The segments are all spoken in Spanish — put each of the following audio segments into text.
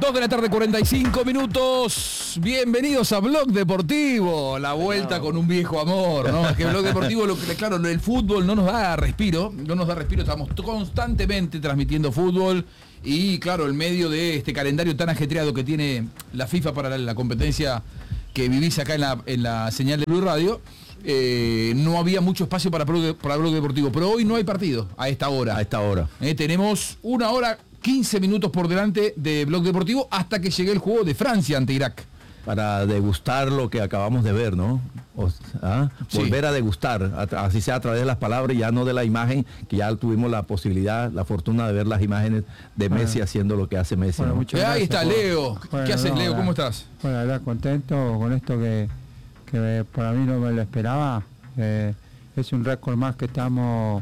2 de la tarde, 45 minutos. Bienvenidos a Blog Deportivo. La vuelta con un viejo amor, ¿no? Es que Blog Deportivo, claro, el fútbol no nos da respiro. Estamos constantemente transmitiendo fútbol. Y claro, en medio de este calendario tan ajetreado que tiene la FIFA para la competencia que vivís acá en la señal de Blue Radio, no había mucho espacio para Blog Deportivo. Pero hoy no hay partido a esta hora. Tenemos 1 hora 15 minutos por delante de Blog Deportivo hasta que llegue el juego de Francia ante Irak. Para degustar lo que acabamos de ver, ¿no? Volver a degustar, así sea a través de las palabras y ya no de la imagen, que ya tuvimos la posibilidad, la fortuna de ver las imágenes de Messi haciendo lo que hace Messi. Bueno, ¿no? Ahí está Leo. ¿Qué haces, Leo? ¿Cómo estás? Bueno, la verdad, contento con esto que para mí no me lo esperaba. Es un récord más que estamos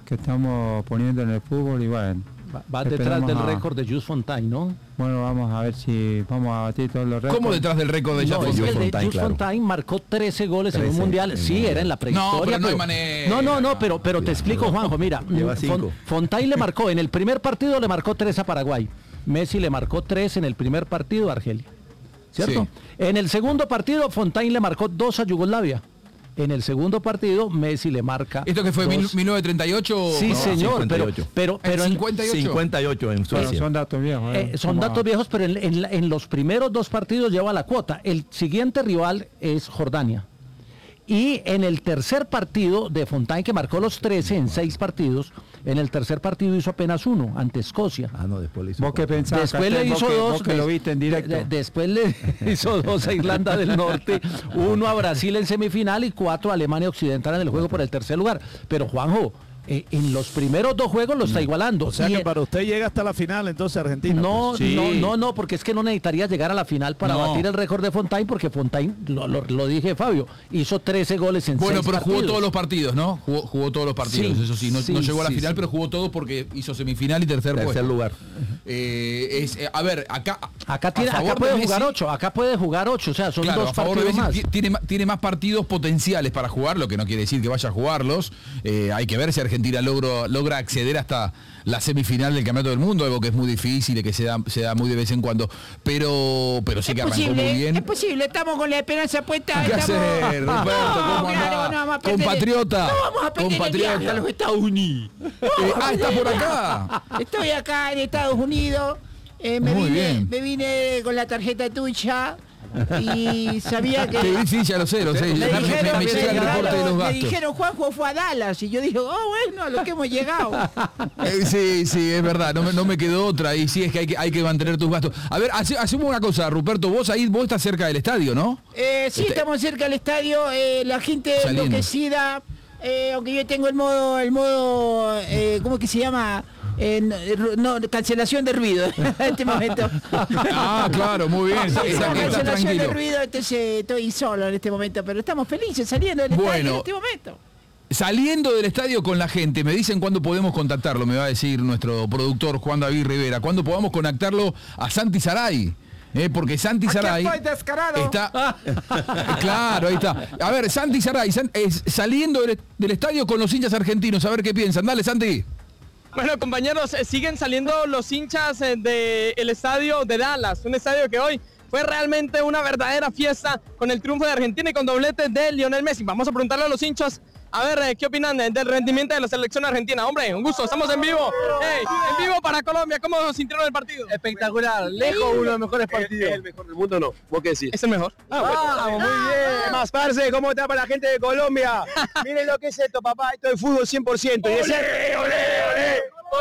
poniendo en el fútbol y bueno. Va detrás del récord de Jules Fontaine, ¿no? Bueno, vamos a ver si vamos a batir todos los récords. ¿Cómo detrás del récord de Jules Fontaine? Jules Fontaine marcó 13 goles en un mundial. Sí, era en la prehistoria. No, pero no hay manera. No, pero te explico, Juanjo, mira. Fontaine le marcó, en el primer partido le marcó 3 a Paraguay. Messi le marcó 3 en el primer partido a Argelia. ¿Cierto? Sí. En el segundo partido, Fontaine le marcó 2 a Yugoslavia. En el segundo partido, Messi le marca. ¿Esto que fue 1938? Sí, no, señor, 58. pero en 58 en Suecia. Bueno, son datos viejos. Son datos viejos, pero en los primeros 2 partidos lleva la cuota. El siguiente rival es Jordania. Y en el tercer partido de Fontaine, que marcó los 13 en 6 partidos, en el tercer partido hizo apenas 1 ante Escocia. Después le hizo. ¿Vos qué pensás? Después le hizo 2. Que lo viste en directo. Después le hizo 2 a Irlanda del Norte, 1 a Brasil en semifinal y 4 a Alemania Occidental en el juego por el tercer lugar. Pero Juanjo, en los primeros 2 juegos lo está igualando. O sea que para usted llega hasta la final, entonces Argentina. No, porque es que no necesitaría llegar a la final para batir el récord de Fontaine, porque Fontaine, lo dije Fabio, hizo 13 goles en 6 partidos. Bueno, pero jugó todos los partidos, ¿no? Jugó todos los partidos, eso sí. No llegó a la final, pero jugó todos porque hizo semifinal y tercer lugar. A ver, acá puede jugar 8, acá puede jugar 8, o sea, son 2 partidos más. Tiene más partidos potenciales para jugar, lo que no quiere decir que vaya a jugarlos. Hay que ver si Argentina logra acceder hasta la semifinal del Campeonato del Mundo, algo que es muy difícil y que se da muy de vez en cuando, pero sí que arrancó muy bien. Es posible, estamos con la esperanza puesta. ¿Qué hacer, Ruperto? ¿Cómo andás? Compatriota. No vamos a perder el viaje a los Estados Unidos. ¿Estás por acá? Estoy acá en Estados Unidos. Me vine con la tarjeta tuya. Y sabía que... Sí, ya lo sé. Me llega el reporte de los gastos. Me dijeron, Juanjo fue a Dallas. Y yo dije, bueno, a lo que hemos llegado. Sí, es verdad. No me quedó otra. Y sí, es que hay que mantener tus gastos. A ver, hacemos una cosa, Ruperto. Vos estás cerca del estadio, ¿no? Sí, estamos cerca del estadio. La gente enloquecida. Aunque yo tengo el modo ¿cómo que se llama? Cancelación de ruido en este momento. Claro, muy bien. Cancelación de ruido, entonces estoy solo en este momento, pero estamos felices saliendo del estadio en este momento. Saliendo del estadio con la gente, me dicen cuándo podemos contactarlo, me va a decir nuestro productor Juan David Rivera, cuándo podamos contactarlo a Santi Saray. Porque Santi Saray está... Claro, ahí está. A ver, Santi Saray saliendo del estadio con los hinchas argentinos, a ver qué piensan. Dale, Santi. Bueno, compañeros, siguen saliendo los hinchas del estadio de Dallas, un estadio que hoy fue realmente una verdadera fiesta con el triunfo de Argentina y con doblete de Lionel Messi. Vamos a preguntarle a los hinchas, a ver, ¿qué opinan del rendimiento de la selección argentina? Hombre, un gusto, estamos en vivo. En vivo para Colombia, ¿cómo sintieron el partido? Espectacular, lejos uno de los mejores partidos. ¿Es el mejor del mundo o no? ¿Vos qué decís? Es el mejor. Vamos, muy bien. Más, parce, ¿cómo está para la gente de Colombia? Miren lo que es esto, papá, esto es fútbol 100%. ¡Olé, olé, olé!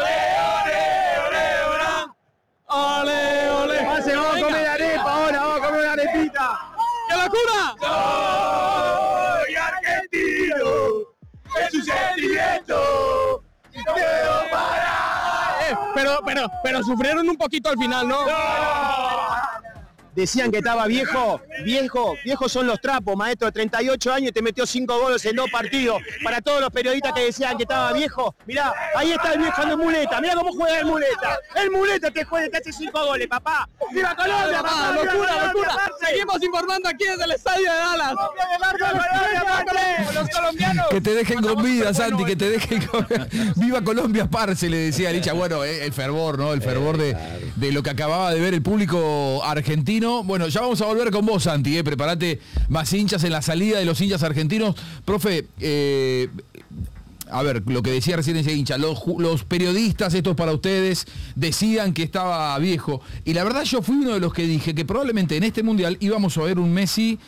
¡Ole, ole! Pase, vamos a comer arepa ahora, vamos a comer una arepita. ¡Qué locura! Soy argentino, es un sentimiento, y no puedo parar. Pero sufrieron un poquito al final, ¿no? decían que estaba viejos son los trapos, maestro, 38 años y te metió 5 goles en 2 partidos. Para todos los periodistas que decían que estaba viejo, mirá, ahí está el viejo en muleta, mirá cómo juega el muleta te juega, te hace 5 goles, papá. ¡Viva Colombia, papá! ¡Locura! Seguimos informando aquí desde el estadio de Dallas. Los colombianos. Que te dejen con vida, Santi, que te dejen con... ¡Viva Colombia, parce! Le decía Licha. Bueno, el fervor, ¿no? El fervor de lo que acababa de ver el público argentino. Bueno, ya vamos a volver con vos, Santi, prepárate más hinchas en la salida de los hinchas argentinos. Profe, a ver, lo que decía recién ese hincha, los periodistas, esto es para ustedes, decían que estaba viejo. Y la verdad yo fui uno de los que dije que probablemente en este Mundial íbamos a ver un Messi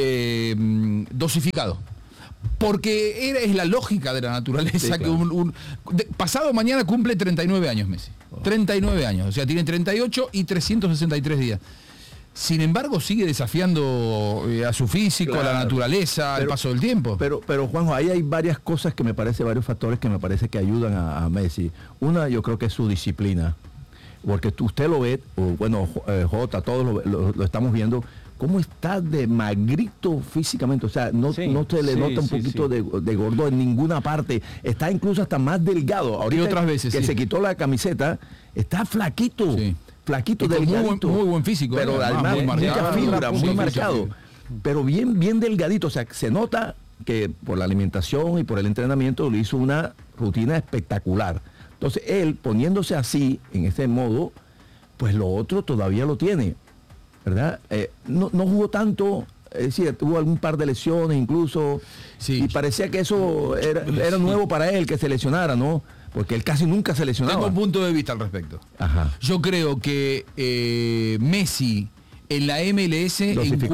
dosificado. Porque es la lógica de la naturaleza, sí, claro. Pasado mañana cumple 39 años Messi. 39 años, o sea, tiene 38 y 363 días. Sin embargo, sigue desafiando a su físico, claro, a la naturaleza, al paso del tiempo. Pero Juanjo, ahí hay varias cosas que me parece, varios factores que me parece que ayudan a Messi. Una, yo creo que es su disciplina. Porque usted lo ve, bueno, Jota, todos lo estamos viendo, cómo está de magrito físicamente. O sea, no se le nota un poquito de gordo en ninguna parte. Está incluso hasta más delgado. Ahorita otras veces, que se quitó la camiseta, está flaquito. Sí. Flaquito, delgadito. Muy buen físico. Pero además mucha fibra, muy marcado. Pero bien delgadito. O sea, se nota que por la alimentación y por el entrenamiento le hizo una rutina espectacular. Entonces él, poniéndose así, en este modo, pues lo otro todavía lo tiene, ¿verdad? No jugó tanto, es decir, tuvo algún par de lesiones incluso, sí. Y parecía que eso era nuevo para él, que se lesionara, ¿no? Porque él casi nunca se lesionaba. Tengo un punto de vista al respecto. Ajá. Yo creo que Messi en la MLS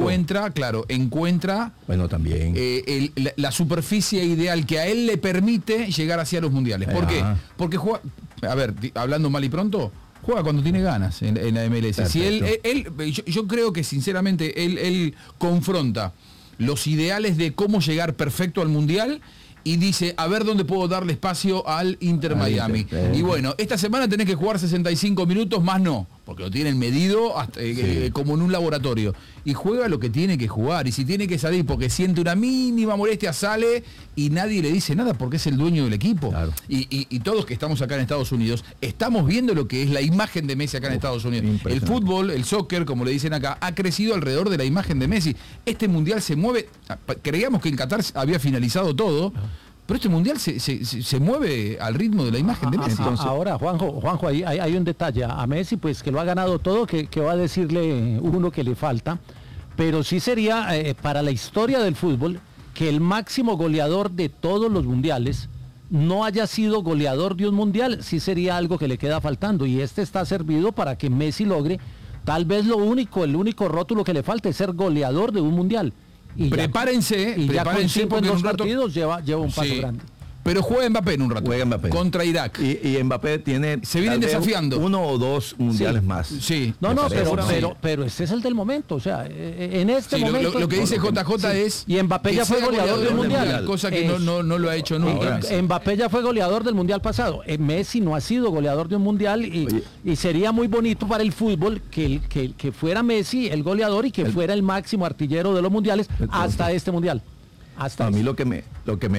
encuentra bueno, también la superficie ideal que a él le permite llegar hacia los mundiales. ¿Por qué? Porque juega, a ver, hablando mal y pronto, juega cuando tiene ganas en la MLS. Perfecto. Si yo creo que sinceramente él confronta los ideales de cómo llegar perfecto al mundial y dice, a ver dónde puedo darle espacio al Inter Miami. Y bueno, esta semana tenés que jugar 65 minutos, más no, porque lo tienen medido hasta, como en un laboratorio. Y juega lo que tiene que jugar. Y si tiene que salir porque siente una mínima molestia, sale y nadie le dice nada porque es el dueño del equipo. Claro. Y todos que estamos acá en Estados Unidos, estamos viendo lo que es la imagen de Messi acá en Estados Unidos. El fútbol, el soccer, como le dicen acá, ha crecido alrededor de la imagen de Messi. Este mundial se mueve, creíamos que en Qatar había finalizado todo, pero este mundial se mueve al ritmo de la imagen de Messi. Entonces, ahora, Juanjo, ahí hay un detalle. A Messi, pues que lo ha ganado todo, que va a decirle uno que le falta. Pero sí sería para la historia del fútbol que el máximo goleador de todos los mundiales no haya sido goleador de un mundial. Sí sería algo que le queda faltando. Y este está servido para que Messi logre, tal vez el único rótulo que le falta es ser goleador de un mundial. Y prepárense, ya con 5 en 2 partidos lleva un paso grande. Pero juega Mbappé en un rato. Juega Mbappé. Contra Irak. Y Mbappé tiene... Se vienen desafiando. 1 o 2 mundiales más. Sí. Pero ese es el del momento. O sea, en este momento... Lo que dice JJ es... Y Mbappé ya fue goleador del mundial. Cosa que no lo ha hecho nunca. Mbappé ya fue goleador del mundial pasado. Messi no ha sido goleador de un mundial y sería muy bonito para el fútbol que fuera Messi el goleador y que fuera el máximo artillero de los mundiales hasta este mundial. A mí lo que me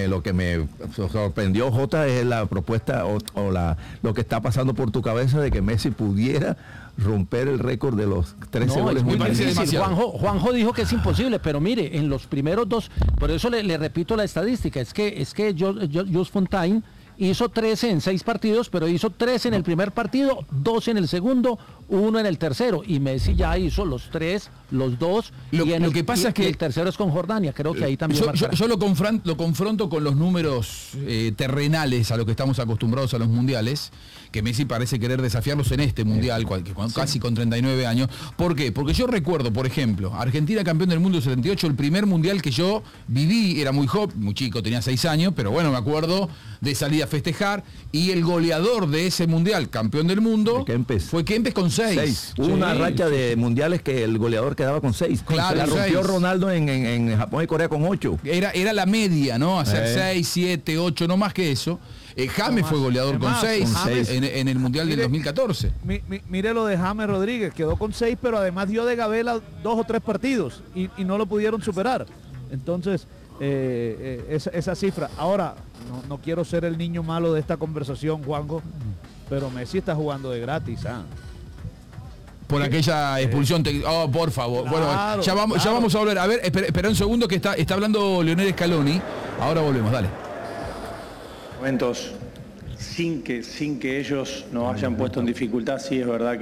sorprendió, Jota, es la propuesta lo que está pasando por tu cabeza de que Messi pudiera romper el récord de los 13 goles. Muy difícil. Juanjo dijo que es imposible, pero mire, en los primeros 2, por eso le repito la estadística, es que Jules Fontaine hizo 13 en 6 partidos, pero hizo 13 en el primer partido, 2 en el segundo, 1 en el tercero. Y Messi ya hizo los 3, los 2. Lo que pasa es que el tercero es con Jordania. Creo que ahí también yo lo confronto con los números terrenales a los que estamos acostumbrados a los mundiales, que Messi parece querer desafiarlos en este mundial, casi con 39 años. ¿Por qué? Porque yo recuerdo, por ejemplo, Argentina campeón del mundo en 78, el primer mundial que yo viví, era muy joven, muy chico, tenía 6 años, pero bueno, me acuerdo de salir a festejar, y el goleador de ese mundial, campeón del mundo, fue Kempes con 6. Hubo una racha de mundiales que el goleador quedaba con 6. Claro, la rompió 6. Ronaldo en Japón y Corea con 8. Era la media, ¿no? Hacer 6, 7, 8, no más que eso. James fue goleador con 6 en el Mundial del 2014. Mire lo de James Rodríguez, quedó con 6, pero además dio de gabela 2 o 3 partidos y no lo pudieron superar. Entonces, esa cifra. Ahora, no quiero ser el niño malo de esta conversación, Juanjo, pero Messi está jugando de gratis. Por aquella expulsión. Oh, por favor. Claro, bueno, ya vamos a volver. A ver, espera un segundo que está hablando Lionel Scaloni. Ahora volvemos, dale. Momentos sin que ellos nos hayan puesto en dificultad, sí es verdad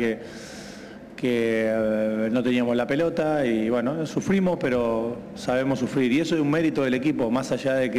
que no teníamos la pelota y bueno, sufrimos, pero sabemos sufrir y eso es un mérito del equipo, más allá de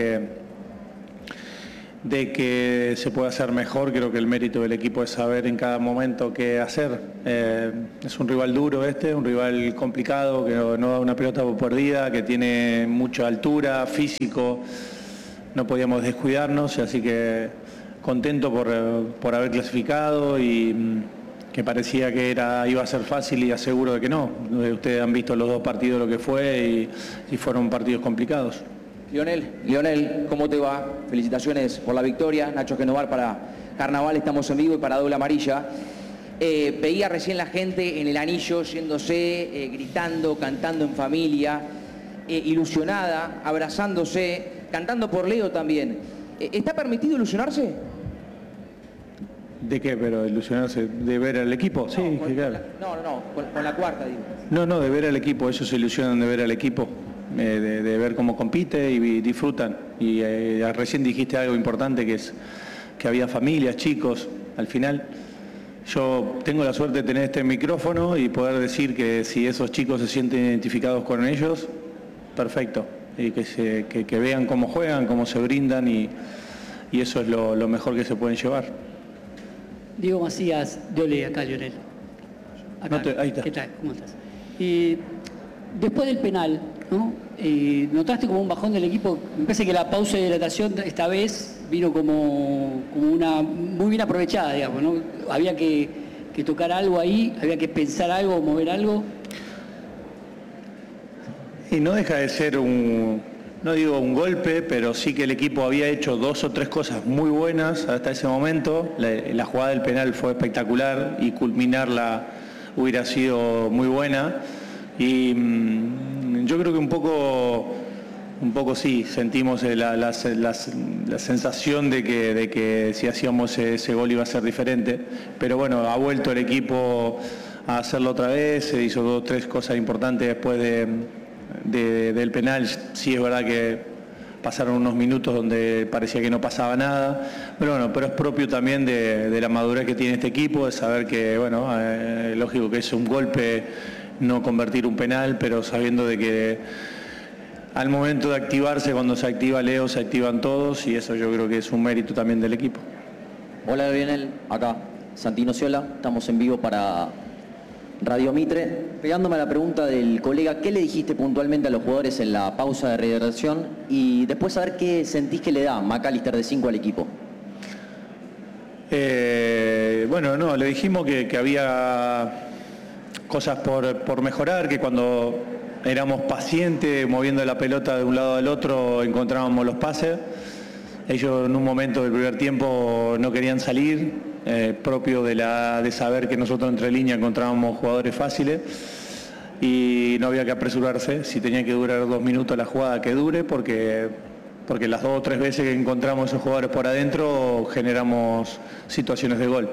que se puede hacer mejor. Creo que el mérito del equipo es saber en cada momento qué hacer. Es un rival duro un rival complicado, que no da una pelota por perdida, que tiene mucha altura, físico. No podíamos descuidarnos, así que contento por haber clasificado y que parecía que iba a ser fácil y aseguro de que no. Ustedes han visto los 2 partidos lo que fue y fueron partidos complicados. Lionel, ¿cómo te va? Felicitaciones por la victoria. Nacho Genovar para Carnaval, estamos en vivo y para Doble Amarilla. Veía recién la gente en el anillo yéndose, gritando, cantando en familia, ilusionada, abrazándose, cantando por Leo también. ¿Está permitido ilusionarse? ¿De qué? ¿Pero ilusionarse? ¿De ver al equipo? Sí, claro. Con la cuarta, digo. No, de ver al equipo, ellos se ilusionan de ver al equipo, de ver cómo compite y disfrutan. Y recién dijiste algo importante, que es que había familias, chicos, al final. Yo tengo la suerte de tener este micrófono y poder decir que si esos chicos se sienten identificados con ellos, perfecto. Y que vean cómo juegan, cómo se brindan y eso es lo mejor que se pueden llevar. Diego Macías, de Ole, acá, Lionel. Acá. Ahí está. ¿Qué tal? ¿Cómo estás? Después del penal, ¿no? ¿Notaste como un bajón del equipo? Me parece que la pausa de hidratación esta vez vino como una muy bien aprovechada, digamos, ¿no? Había que tocar algo ahí, había que pensar algo, mover algo. Y no deja de ser no digo un golpe, pero sí que el equipo había hecho 2 o 3 cosas muy buenas hasta ese momento. La jugada del penal fue espectacular y culminarla hubiera sido muy buena. Y yo creo que un poco sí, sentimos la sensación de que si hacíamos ese gol iba a ser diferente. Pero bueno, ha vuelto el equipo a hacerlo otra vez, se hizo 2 o 3 cosas importantes después del penal. Sí es verdad que pasaron unos minutos donde parecía que no pasaba nada, pero es propio también de la madurez que tiene este equipo, de saber que, lógico que es un golpe no convertir un penal, pero sabiendo de que al momento de activarse, cuando se activa Leo, se activan todos y eso yo creo que es un mérito también del equipo. Hola Lionel, acá Santino Ciola, estamos en vivo para Radio Mitre. Pegándome a la pregunta del colega, ¿qué le dijiste puntualmente a los jugadores en la pausa de rehidratación? Y después saber qué sentís que le da McAllister de 5 al equipo. Le dijimos que había cosas por mejorar, que cuando éramos pacientes moviendo la pelota de un lado al otro encontrábamos los pases. Ellos en un momento del primer tiempo no querían salir, propio de saber que nosotros entre líneas encontrábamos jugadores fáciles y no había que apresurarse. Si tenía que durar 2 minutos la jugada, que dure, porque las 2 o 3 veces que encontramos esos jugadores por adentro generamos situaciones de gol.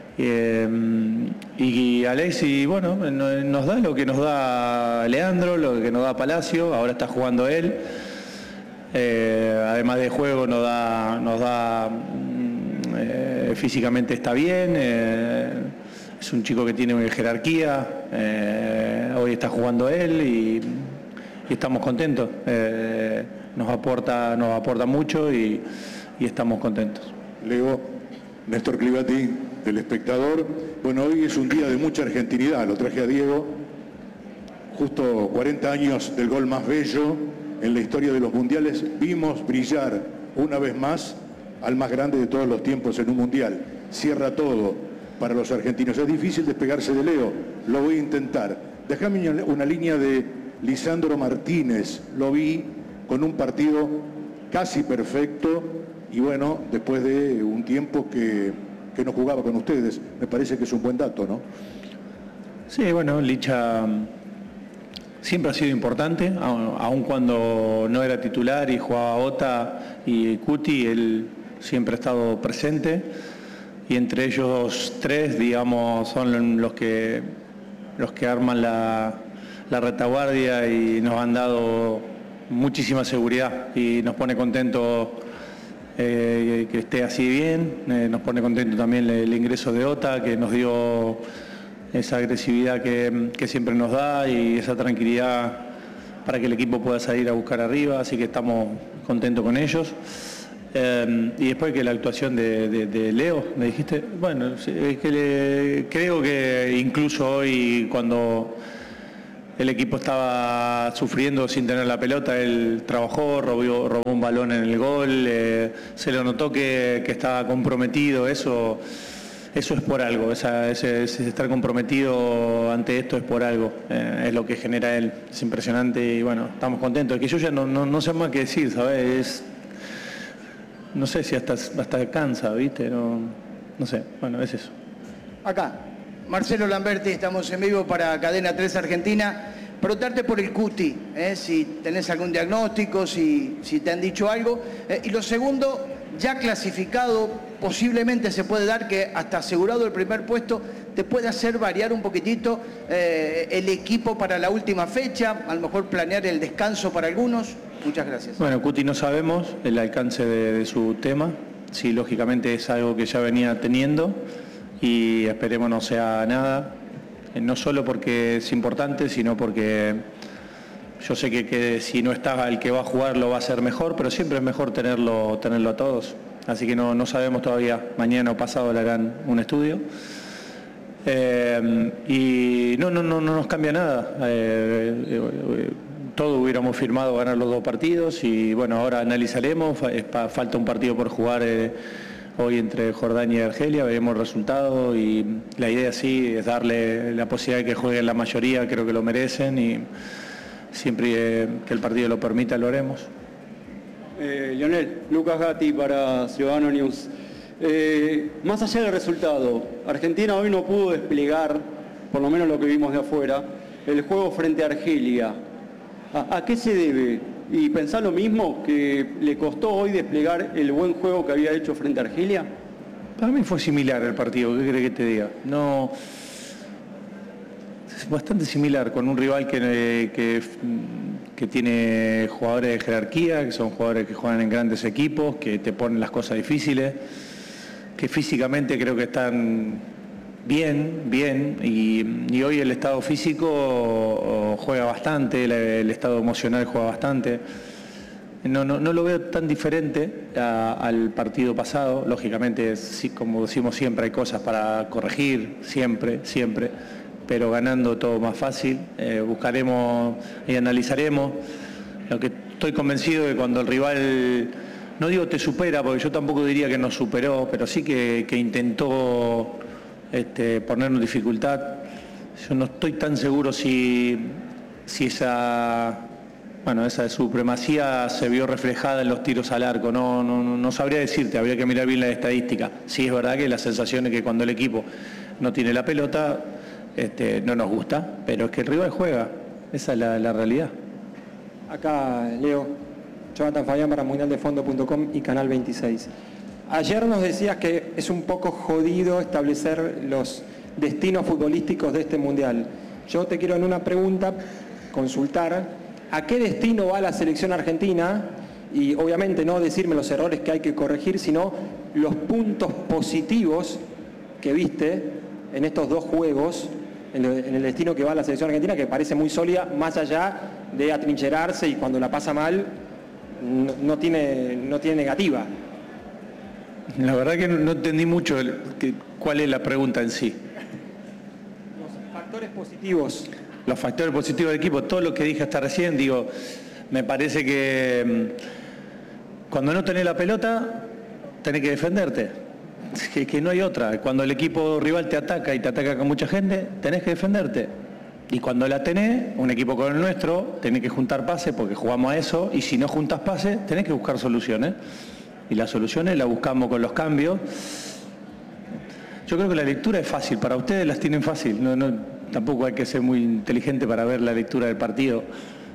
Y Alexis, nos da lo que nos da Leandro, lo que nos da Palacio, ahora está jugando él. Además de juego nos da físicamente está bien, es un chico que tiene jerarquía, hoy está jugando él y estamos contentos, nos aporta mucho y estamos contentos. Leo, Néstor Clivati, del Espectador. Hoy es un día de mucha argentinidad, lo traje a Diego, justo 40 años del gol más bello en la historia de los mundiales. Vimos brillar una vez más al más grande de todos los tiempos en un mundial. Cierra todo, para los argentinos. Es difícil despegarse de Leo, lo voy a intentar. Déjame una línea de Lisandro Martínez, lo vi con un partido casi perfecto y bueno, después de un tiempo que no jugaba con ustedes, me parece que es un buen dato, ¿no? Sí, bueno, Licha siempre ha sido importante, aun cuando no era titular y jugaba Ota y Cuti, él siempre ha estado presente y entre ellos tres, digamos, son los que arman la retaguardia y nos han dado muchísima seguridad y nos pone contento que esté así bien, nos pone contento también el ingreso de Ota, que nos dio esa agresividad que siempre nos da y esa tranquilidad para que el equipo pueda salir a buscar arriba, así que estamos contentos con ellos. Y después que la actuación de Leo, me dijiste, bueno, es que creo que incluso hoy cuando el equipo estaba sufriendo sin tener la pelota, él trabajó, robó un balón en el gol, se lo notó que estaba comprometido, eso es por algo, ese estar comprometido ante esto es por algo, es lo que genera él, es impresionante y bueno, estamos contentos, es que yo ya no sé más qué decir, ¿sabes? No sé si hasta cansa, ¿viste? No sé, bueno, es eso. Acá, Marcelo Lamberti, estamos en vivo para Cadena 3 Argentina. Preguntarte por el Cuti, si tenés algún diagnóstico, si te han dicho algo. Y lo segundo, ya clasificado, posiblemente se puede dar que hasta asegurado el primer puesto, te puede hacer variar un poquitito el equipo para la última fecha, a lo mejor planear el descanso para algunos. Muchas gracias. Bueno, Cuti no sabemos el alcance de su tema, sí, lógicamente es algo que ya venía teniendo y esperemos no sea nada, no solo porque es importante, sino porque yo sé que si no está el que va a jugar lo va a hacer mejor, pero siempre es mejor tenerlo a todos, así que no sabemos todavía, mañana o pasado le harán un estudio. Y no nos cambia nada. Todo hubiéramos firmado ganar los 2 partidos y bueno, ahora analizaremos, falta un partido por jugar hoy entre Jordania y Argelia, veremos el resultado y la idea sí es darle la posibilidad de que jueguen la mayoría, creo que lo merecen y siempre que el partido lo permita lo haremos. Lionel, Lucas Gatti para Ciudadano News. Más allá del resultado, Argentina hoy no pudo desplegar, por lo menos lo que vimos de afuera, el juego frente a Argelia. ¿A qué se debe? ¿Y pensás lo mismo, que le costó hoy desplegar el buen juego que había hecho frente a Argelia? Para mí fue similar el partido, ¿qué crees que te diga? No, es bastante similar, con un rival que tiene jugadores de jerarquía, que son jugadores que juegan en grandes equipos, que te ponen las cosas difíciles, que físicamente creo que están bien, y hoy el estado físico juega bastante, el estado emocional juega bastante. No lo veo tan diferente al partido pasado. Lógicamente, sí, como decimos siempre, hay cosas para corregir, siempre, pero ganando todo más fácil. Buscaremos y analizaremos. Lo que estoy convencido de que cuando el rival, no digo te supera, porque yo tampoco diría que nos superó, pero sí que intentó ponernos dificultad. Yo no estoy tan seguro si esa supremacía se vio reflejada en los tiros al arco. No sabría decirte, habría que mirar bien la estadística. Sí es verdad que la sensación es que cuando el equipo no tiene la pelota, no nos gusta, pero es que el rival juega, esa es la realidad. Acá, Leo, Jonathan Fabián para mundialdefondo.com y Canal 26. Ayer nos decías que es un poco jodido establecer los destinos futbolísticos de este mundial. Yo te quiero en una pregunta consultar a qué destino va la selección argentina y obviamente no decirme los errores que hay que corregir, sino los puntos positivos que viste en estos 2 juegos, en el destino que va la selección argentina, que parece muy sólida, más allá de atrincherarse y cuando la pasa mal no tiene negativa. La verdad que no entendí mucho cuál es la pregunta en sí. Los factores positivos. Los factores positivos del equipo, todo lo que dije hasta recién, digo, me parece que cuando no tenés la pelota, tenés que defenderte. que no hay otra. Cuando el equipo rival te ataca y te ataca con mucha gente, tenés que defenderte. Y cuando la tenés, un equipo como el nuestro, tenés que juntar pases porque jugamos a eso, y si no juntas pases, tenés que buscar soluciones. Y las soluciones las buscamos con los cambios. Yo creo que la lectura es fácil, para ustedes las tienen fácil, tampoco hay que ser muy inteligente para ver la lectura del partido.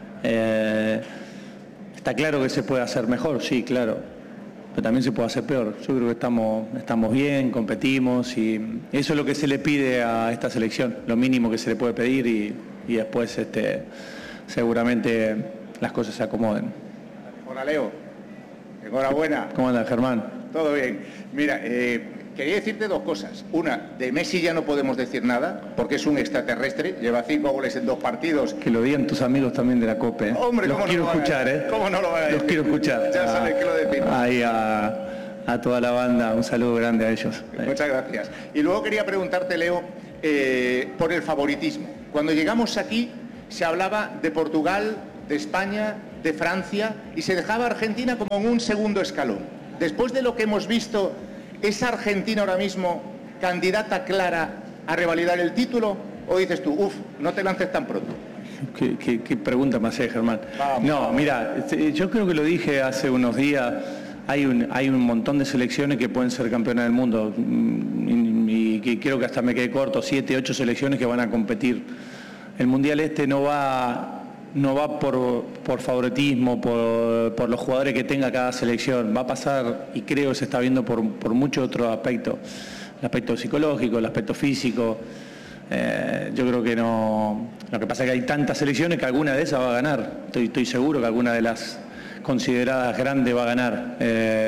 Está claro que se puede hacer mejor, sí, claro, pero también se puede hacer peor. Yo creo que estamos bien, competimos, y eso es lo que se le pide a esta selección, lo mínimo que se le puede pedir, y después seguramente las cosas se acomoden. Hola, Leo, enhorabuena. ¿Cómo andas, Germán? Todo bien. Mira, quería decirte dos cosas. Una, de Messi ya no podemos decir nada, porque es un extraterrestre, lleva 5 goles en 2 partidos. Que lo digan tus amigos también de la COPE. Hombre, los quiero escuchar, ¿Cómo no lo van a decir? Los quiero escuchar. Ya sabes que lo decimos. Ahí a toda la banda, un saludo grande a ellos. Muchas gracias. Y luego quería preguntarte, Leo, por el favoritismo. Cuando llegamos aquí se hablaba de Portugal, de España, de Francia, y se dejaba a Argentina como en un segundo escalón. Después de lo que hemos visto, ¿es Argentina ahora mismo candidata clara a revalidar el título? ¿O dices tú, no te lances tan pronto? ¿Qué pregunta me haces, Germán? No, mira, yo creo que lo dije hace unos días, hay un montón de selecciones que pueden ser campeonas del mundo, y que creo que hasta me quedé corto, 7, 8 selecciones que van a competir. El Mundial no va por favoritismo, por los jugadores que tenga cada selección. Va a pasar, y creo que se está viendo por muchos otros aspectos. El aspecto psicológico, el aspecto físico. Yo creo que no. Lo que pasa es que hay tantas selecciones que alguna de esas va a ganar. Estoy seguro que alguna de las consideradas grandes va a ganar.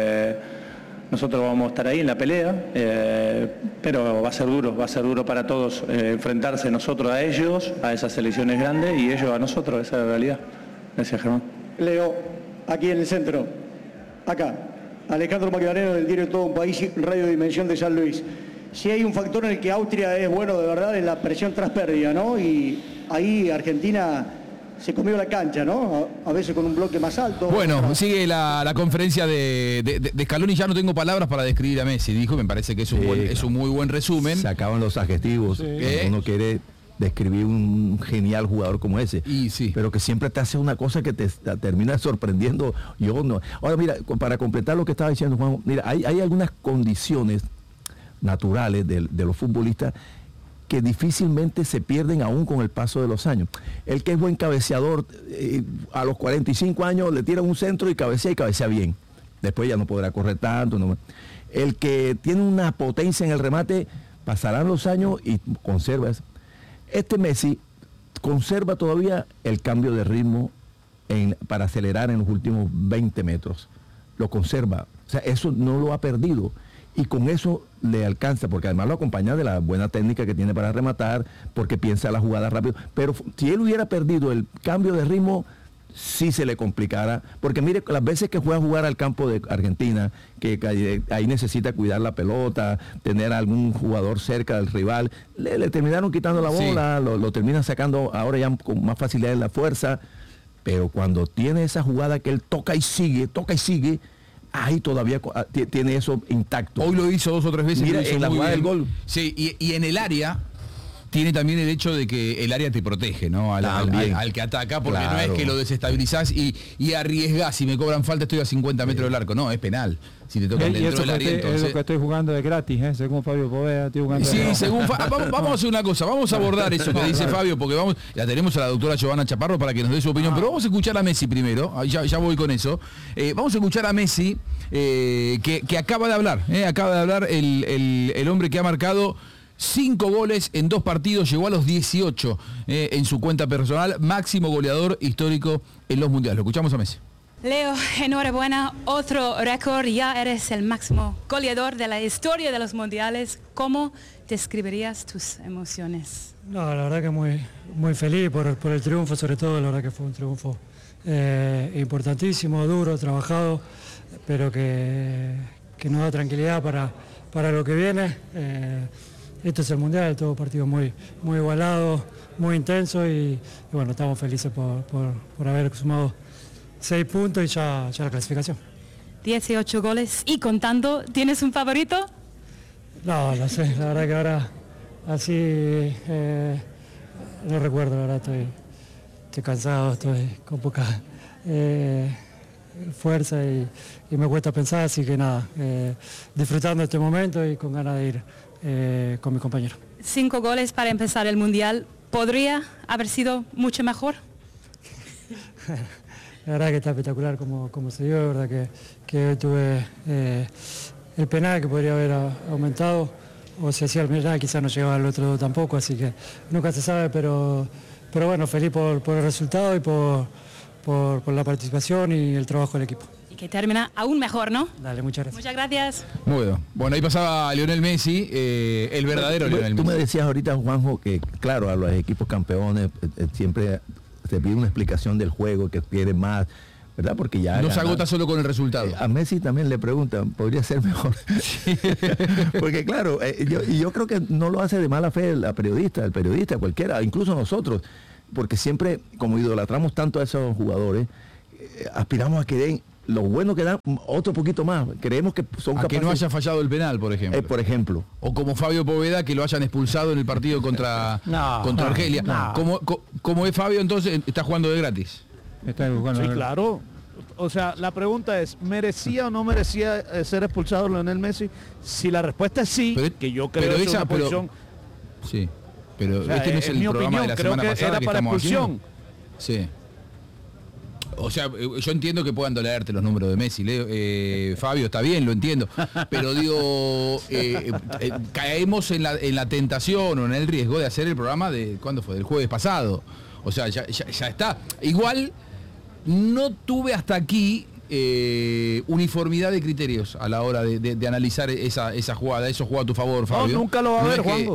Nosotros vamos a estar ahí en la pelea, pero va a ser duro para todos enfrentarse nosotros a ellos, a esas selecciones grandes, y ellos a nosotros, esa es la realidad. Gracias, Germán. Leo, aquí en el centro, acá, Alejandro Magdaleno del diario Todo un País, Radio Dimensión de San Luis. Si hay un factor en el que Austria es bueno de verdad, es la presión tras pérdida, ¿no? Y ahí Argentina se comió la cancha, ¿no? A veces con un bloque más alto. Bueno, sigue la conferencia de Scaloni. Ya no tengo palabras para describir a Messi, dijo. Me parece que es un muy buen resumen. Se acaban los adjetivos. Sí. Uno quiere describir un genial jugador como ese. Pero que siempre te hace una cosa que te termina sorprendiendo. Yo no. Ahora mira, para completar lo que estaba diciendo Juan, mira, hay algunas condiciones naturales de los futbolistas que difícilmente se pierden aún con el paso de los años. El que es buen cabeceador, a los 45 años le tira un centro y cabecea bien. Después ya no podrá correr tanto. No. El que tiene una potencia en el remate, pasarán los años y conserva eso. Este Messi conserva todavía el cambio de ritmo para acelerar en los últimos 20 metros. Lo conserva. O sea, eso no lo ha perdido. Y con eso le alcanza, porque además lo acompaña de la buena técnica que tiene para rematar, porque piensa la jugada rápido. Pero si él hubiera perdido el cambio de ritmo, sí se le complicara. Porque mire, las veces que fue a jugar al campo de Argentina, que ahí necesita cuidar la pelota, tener algún jugador cerca del rival, le terminaron quitando la bola, lo terminan sacando ahora ya con más facilidad en la fuerza. Pero cuando tiene esa jugada que él toca y sigue, ahí todavía tiene eso intacto. Hoy lo hizo 2 o 3 veces. Mira, en la jugada del gol. Sí, y en el área tiene también el hecho de que el área te protege, ¿no? Al que ataca, porque no es que lo desestabilizás y arriesgás. Si me cobran falta estoy a 50 metros del arco. No, es penal. Si te tocan dentro del área, entonces... Es lo que estoy jugando de gratis, según Fabio Poveda, estoy jugando. Sí, según vamos a hacer una cosa, vamos a abordar eso que dice Fabio, porque la tenemos a la doctora Giovanna Chaparro para que nos dé su opinión, pero vamos a escuchar a Messi primero, ya voy con eso. Vamos a escuchar a Messi, que acaba de hablar, el hombre que ha marcado 5 goles en 2 partidos, llegó a los 18 en su cuenta personal, máximo goleador histórico en los mundiales. Lo escuchamos a Messi. Leo, enhorabuena, otro récord, ya eres el máximo goleador de la historia de los mundiales. ¿Cómo describirías tus emociones? No, la verdad que muy feliz por el triunfo, sobre todo, la verdad que fue un triunfo importantísimo, duro, trabajado, pero que nos da tranquilidad para lo que viene. Este es el mundial, todo partido muy igualado, muy intenso y bueno, estamos felices por haber sumado 6 puntos y ya la clasificación. 18 goles y contando, ¿tienes un favorito? No sé, la verdad que ahora así no recuerdo, la verdad estoy cansado, estoy con poca fuerza y me cuesta pensar, así que nada, disfrutando este momento y con ganas de ir con mi compañero. 5 goles para empezar el Mundial, ¿podría haber sido mucho mejor? La verdad que está espectacular como se dio, la verdad que hoy tuve el penal que podría haber aumentado, o si hacía el penal quizás no llegaba al otro tampoco, así que nunca se sabe, pero bueno, feliz por el resultado y por la participación y el trabajo del equipo. Y que termina aún mejor, ¿no? Dale, muchas gracias. Muchas gracias. Muy bien. Bueno, ahí pasaba Lionel Messi, el verdadero Lionel Messi. Tú me decías ahorita, Juanjo, que claro, a los equipos campeones siempre se pide una explicación del juego, que quiere más, ¿verdad? Porque ya no se agota solo con el resultado. A Messi también le preguntan, ¿podría ser mejor? Sí. Porque claro, yo creo que no lo hace de mala fe el periodista, cualquiera, incluso nosotros, porque siempre, como idolatramos tanto a esos jugadores, aspiramos a que den lo bueno que dan otro poquito más. Creemos que son capaces. Que no haya fallado el penal, por ejemplo. O como Fabio Poveda, que lo hayan expulsado en el partido contra Argelia. No. ¿Cómo es Fabio entonces? ¿Está jugando de gratis? Sí, claro. O sea, la pregunta es, ¿merecía o no merecía ser expulsado Lionel Messi? Si la respuesta es sí, que yo creo que es una posición... Sí, pero o sea, este no es el programa de la semana pasada era que para estamos expulsión. Haciendo. Sí. O sea, yo entiendo que puedan dolerte los números de Messi, Fabio, está bien, lo entiendo, pero digo, caemos en la tentación o en el riesgo de hacer el programa de, ¿cuándo fue? Del jueves pasado. O sea, ya está. Igual, no tuve hasta aquí uniformidad de criterios a la hora de analizar esa jugada. Eso juega a tu favor, Fabio. No, nunca lo va a ver, Juanjo.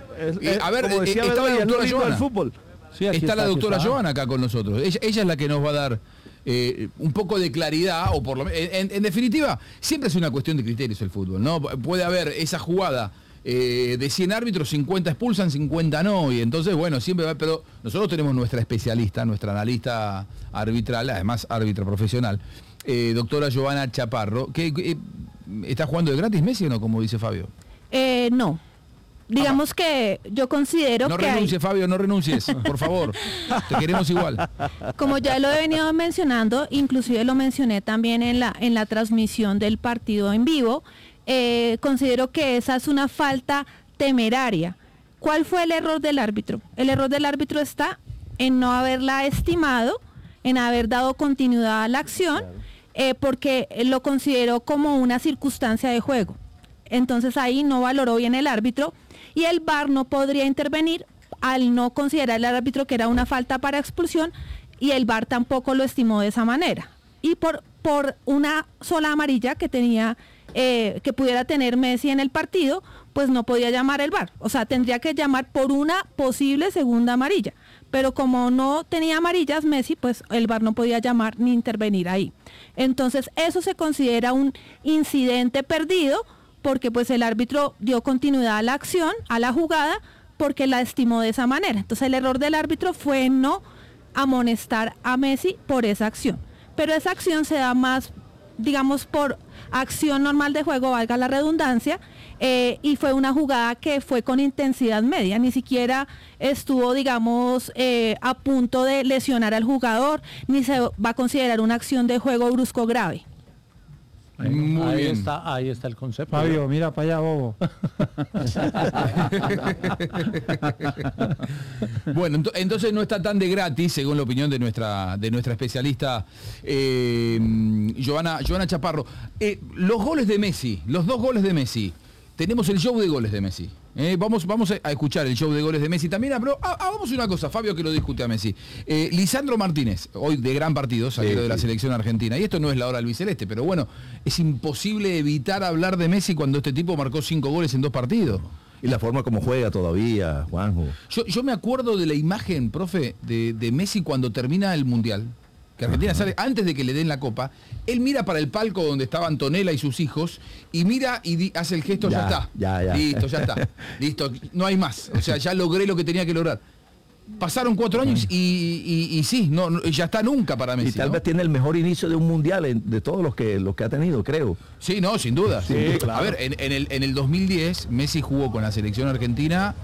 A ver, como decía está la doctora Joana del fútbol. Sí, está la doctora Joana acá con nosotros. Ella es la que nos va a dar un poco de claridad, o por lo menos, en definitiva, siempre es una cuestión de criterios el fútbol, ¿no? Puede haber esa jugada de 100 árbitros, 50 expulsan, 50 no, y entonces, bueno, siempre va, pero nosotros tenemos nuestra especialista, nuestra analista arbitral, además árbitra profesional, doctora Joana Chaparro, que ¿está jugando de gratis Messi o no, como dice Fabio? No. Digamos que yo considero no que... No renuncies, Fabio, no renuncies, por favor. Te queremos igual. Como ya lo he venido mencionando, inclusive lo mencioné también en la transmisión del partido en vivo, considero que esa es una falta temeraria. ¿Cuál fue el error del árbitro? El error del árbitro está en no haberla estimado, en haber dado continuidad a la acción, porque lo consideró como una circunstancia de juego. Entonces ahí no valoró bien el árbitro y el VAR no podría intervenir al no considerar al árbitro que era una falta para expulsión, y el VAR tampoco lo estimó de esa manera. Y por una sola amarilla que tenía, que pudiera tener Messi en el partido, pues no podía llamar el VAR. O sea, tendría que llamar por una posible segunda amarilla. Pero como no tenía amarillas Messi, pues el VAR no podía llamar ni intervenir ahí. Entonces eso se considera un incidente perdido, porque pues el árbitro dio continuidad a la acción, a la jugada, porque la estimó de esa manera. Entonces el error del árbitro fue no amonestar a Messi por esa acción. Pero esa acción se da más, digamos, por acción normal de juego, valga la redundancia, y fue una jugada que fue con intensidad media, ni siquiera estuvo, digamos, a punto de lesionar al jugador, ni se va a considerar una acción de juego brusco grave. Muy bien. Ahí está el concepto. Fabio, mira para allá, bobo. Bueno, entonces no está tan de gratis, según la opinión de nuestra especialista Joana Chaparro. Los goles de Messi, los 2 goles de Messi. Tenemos el show de goles de Messi. Vamos a escuchar el show de goles de Messi también. Pero hagamos una cosa, Fabio, que lo discute a Messi. Lisandro Martínez, hoy de gran partido, salió de la selección argentina. Y esto no es la hora del biceleste, pero bueno, es imposible evitar hablar de Messi cuando este tipo marcó 5 goles en 2 partidos. Y la forma como juega todavía, Juanjo. Yo me acuerdo de la imagen, profe, de Messi cuando termina el Mundial, que Argentina sale antes de que le den la copa. Él mira para el palco donde estaban Antonella y sus hijos, y mira y hace el gesto, ya está. Ya. Listo, ya está. Listo, no hay más. O sea, ya logré lo que tenía que lograr. pasaron 4 años y sí, no, ya está nunca para Messi. Y tal vez tiene el mejor inicio de un mundial de todos los que ha tenido, creo. Sí, no, sin duda. Sí, claro. A ver, en el 2010 Messi jugó con la selección argentina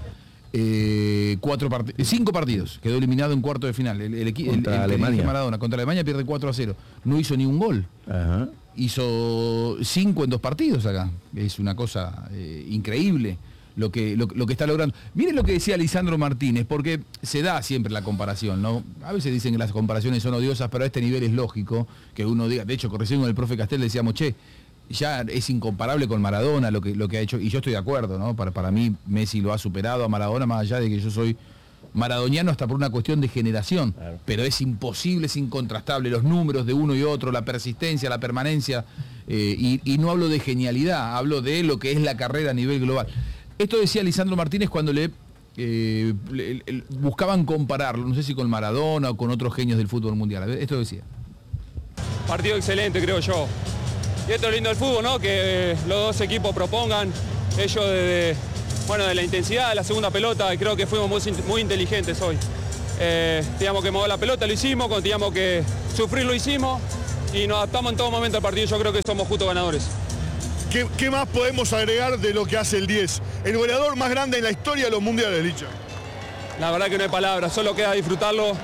5 partidos. Quedó eliminado en cuarto de final. Contra Alemania. Maradona contra Alemania pierde 4-0. No hizo ni un gol. Ajá. Hizo 5 en 2 partidos acá. Es una cosa increíble lo que está logrando. Miren lo que decía Lisandro Martínez, porque se da siempre la comparación, ¿no? A veces dicen que las comparaciones son odiosas, pero a este nivel es lógico que uno diga. De hecho, recién con el profe Castel decíamos, ya es incomparable con Maradona lo que ha hecho, y yo estoy de acuerdo, ¿no? Para mí Messi lo ha superado a Maradona, más allá de que yo soy maradoniano hasta por una cuestión de generación, claro. Pero es imposible, es incontrastable, los números de uno y otro, la persistencia, la permanencia, y no hablo de genialidad, hablo de lo que es la carrera a nivel global. Esto decía Lisandro Martínez cuando le buscaban compararlo, no sé si con Maradona o con otros genios del fútbol mundial. Esto decía. Partido excelente, creo yo. Y esto es lindo del fútbol, ¿no? Que los dos equipos propongan, ellos de la intensidad de la segunda pelota, creo que fuimos muy inteligentes hoy. Teníamos que mover la pelota, lo hicimos, cuando teníamos que sufrir lo hicimos y nos adaptamos en todo momento al partido, yo creo que somos justos ganadores. ¿Qué más podemos agregar de lo que hace el 10? El goleador más grande en la historia de los mundiales, Licha. La verdad que no hay palabras, solo queda disfrutarlo.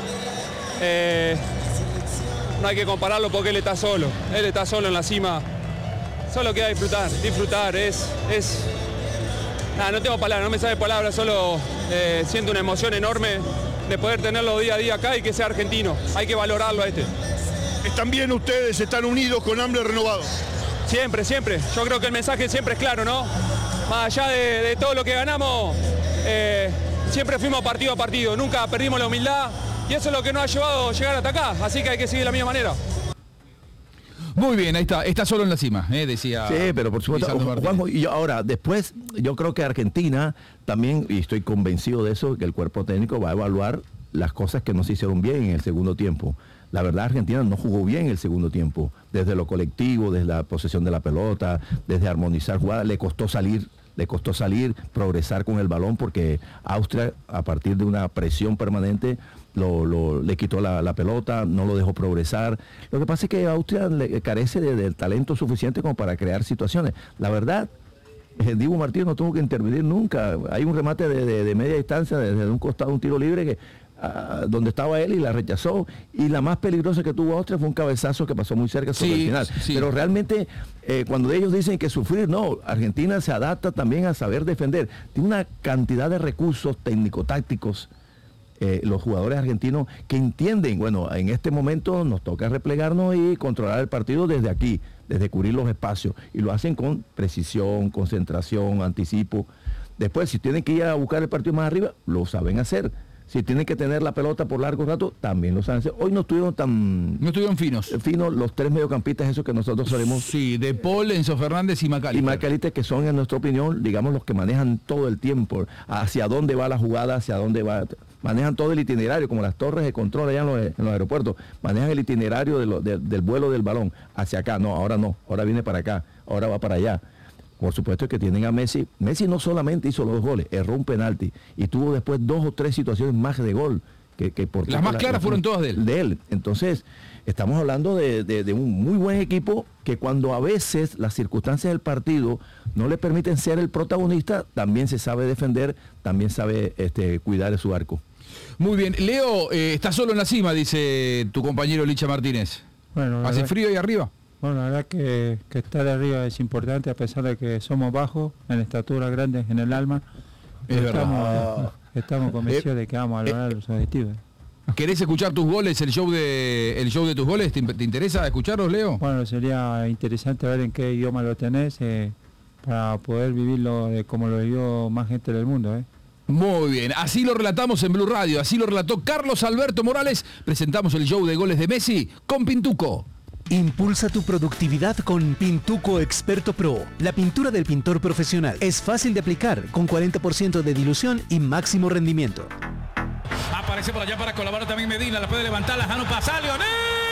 No hay que compararlo porque él está solo en la cima. Solo queda disfrutar, no tengo palabras, no me sale palabras, solo siento una emoción enorme de poder tenerlo día a día acá y que sea argentino. Hay que valorarlo a este. ¿Están bien ustedes, están unidos con hambre renovado? Siempre. Yo creo que el mensaje siempre es claro, ¿no? Más allá de todo lo que ganamos, siempre fuimos partido a partido, nunca perdimos la humildad y eso es lo que nos ha llevado a llegar hasta acá, así que hay que seguir de la misma manera. Muy bien, ahí está solo en la cima, decía. Sí, pero por supuesto, Juanjo, y ahora, después, yo creo que Argentina también, y estoy convencido de eso, que el cuerpo técnico va a evaluar las cosas que no se hicieron bien en el segundo tiempo. La verdad, Argentina no jugó bien en el segundo tiempo, desde lo colectivo, desde la posesión de la pelota, desde armonizar jugadas, le costó salir, progresar con el balón, porque Austria, a partir de una presión permanente, le quitó la pelota, no lo dejó progresar. Lo que pasa es que Austria carece del talento suficiente como para crear situaciones. La verdad, Dibu Martínez no tuvo que intervenir nunca. Hay un remate de media distancia, desde un costado, un tiro libre, donde estaba él y la rechazó, y la más peligrosa que tuvo Austria fue un cabezazo que pasó muy cerca sobre el final. Sí. Pero realmente cuando ellos dicen que sufrir, no, Argentina se adapta también a saber defender. Tiene una cantidad de recursos técnico-tácticos los jugadores argentinos que entienden, bueno, en este momento nos toca replegarnos y controlar el partido desde aquí, desde cubrir los espacios, y lo hacen con precisión, concentración, anticipo. Después, si tienen que ir a buscar el partido más arriba, lo saben hacer. Si tienen que tener la pelota por largo rato, también lo saben hacer. Hoy no estuvieron finos los 3 mediocampistas, esos que nosotros solemos. Sí, De Paul, Enzo Fernández y McAllister. Y McAllister, que son, en nuestra opinión, digamos, los que manejan todo el tiempo, hacia dónde va la jugada, hacia dónde va. Manejan todo el itinerario, como las torres de control allá en los aeropuertos. Manejan el itinerario del vuelo del balón. Hacia acá, no, ahora viene para acá, ahora va para allá. Por supuesto que tienen a Messi. Messi no solamente hizo los 2 goles, erró un penalti y tuvo después 2 o 3 situaciones más de gol. Las más claras fueron todas de él. Entonces, estamos hablando de un muy buen equipo que cuando a veces las circunstancias del partido no le permiten ser el protagonista, también se sabe defender, también sabe cuidar de su arco. Muy bien. Leo, está solo en la cima, dice tu compañero Licha Martínez. Bueno, ¿hace frío ahí arriba? Bueno, la verdad que estar arriba es importante, a pesar de que somos bajos, en estatura, grandes en el alma. Estamos convencidos de que vamos a lograr los objetivos. ¿Querés escuchar tus goles, el show de tus goles? ¿Te interesa escucharlos, Leo? Bueno, sería interesante ver en qué idioma lo tenés, para poder vivirlo como lo vivió más gente del mundo. Muy bien, así lo relatamos en Blue Radio, así lo relató Carlos Alberto Morales. Presentamos el show de goles de Messi con Pintuco. Impulsa tu productividad con Pintuco Experto Pro, la pintura del pintor profesional. Es fácil de aplicar, con 40% de dilución y máximo rendimiento. Aparece por allá para colaborar también Medina, la puede levantar, la mano pasa Lionel.